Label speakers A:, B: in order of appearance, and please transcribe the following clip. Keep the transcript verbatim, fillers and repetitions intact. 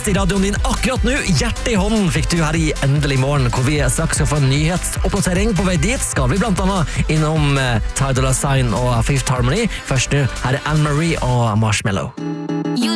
A: i radioen din akkurat nå. Hjertet i hånden fikk du her i Endelig morgen, hvor vi straks skal få en nyhetsoppdatering. På vei dit skal vi blant annet innom uh, Ty Dolla Sign og Fifth Harmony. Først nå, her er Anne-Marie og Marshmallow.